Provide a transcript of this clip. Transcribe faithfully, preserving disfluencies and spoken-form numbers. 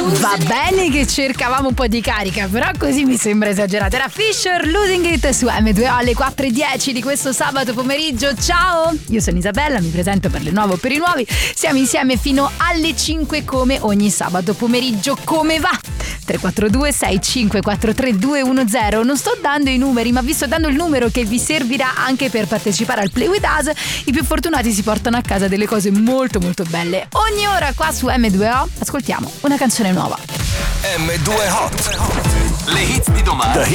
Va bene che cercavamo un po' di carica, però così mi sembra esagerato. Era Fisher, Losing It su M due O alle quattro e dieci di questo sabato pomeriggio. Ciao, io sono Isabella, mi presento per le nuove o per i nuovi. Siamo insieme fino alle cinque come ogni sabato pomeriggio. Come va? tre quattro due sei cinque quattro tre due uno zero. Non sto dando i numeri, ma vi sto dando il numero che vi servirà anche per partecipare al Play With Us. I più fortunati si portano a casa delle cose molto molto belle. Ogni ora qua su M due O ascoltiamo una canzone nuova. M due Hot. Le hits di domani.